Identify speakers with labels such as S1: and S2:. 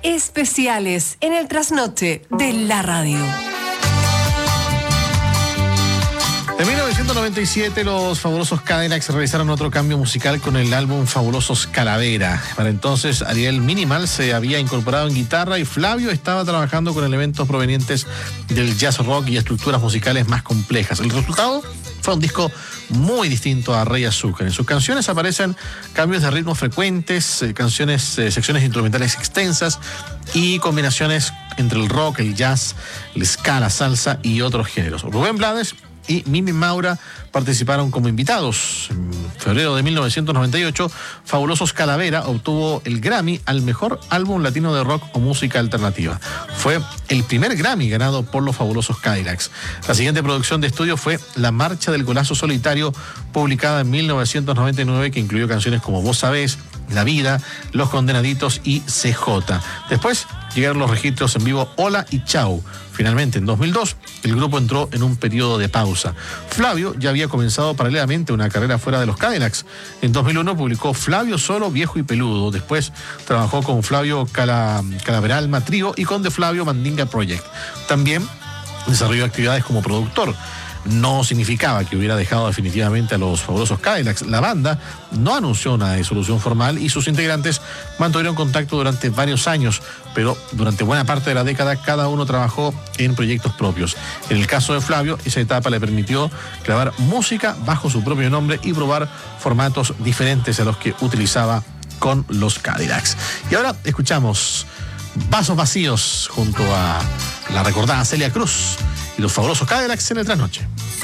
S1: especiales en el trasnoche de la radio.
S2: En 1997 los Fabulosos Cadillacs realizaron otro cambio musical con el álbum Fabulosos Calavera. Para entonces Ariel Minimal se había incorporado en guitarra y Flavio estaba trabajando con elementos provenientes del jazz rock y estructuras musicales más complejas. El resultado fue un disco muy distinto a Rey Azúcar. En sus canciones aparecen cambios de ritmos frecuentes, secciones instrumentales extensas y combinaciones entre el rock, el jazz, el ska, la salsa y otros géneros. Rubén Blades y Mimi Maura participaron como invitados. En febrero de 1998, Fabulosos Calavera obtuvo el Grammy al mejor álbum latino de rock o música alternativa. Fue el primer Grammy ganado por los Fabulosos Cadillacs. La siguiente producción de estudio fue La Marcha del Golazo Solitario, publicada en 1999, que incluyó canciones como Vos Sabés, La Vida, Los Condenaditos y CJ. Después llegaron los registros en vivo Hola y Chau. Finalmente, en 2002, el grupo entró en un periodo de pausa. Flavio ya había comenzado paralelamente una carrera fuera de los Cadillacs. En 2001 publicó Flavio Solo, Viejo y Peludo. Después trabajó con Flavio Calaveralma Trío y con The Flavio Mandinga Project. También desarrolló actividades como productor. No significaba que hubiera dejado definitivamente a los Fabulosos Cadillacs. La banda no anunció una disolución formal y sus integrantes mantuvieron contacto durante varios años, pero durante buena parte de la década cada uno trabajó en proyectos propios. En el caso de Flavio, esa etapa le permitió grabar música bajo su propio nombre y probar formatos diferentes a los que utilizaba con los Cadillacs. Y ahora escuchamos Vasos Vacíos junto a la recordada Celia Cruz y los Fabulosos Cadillacs en el trasnoche.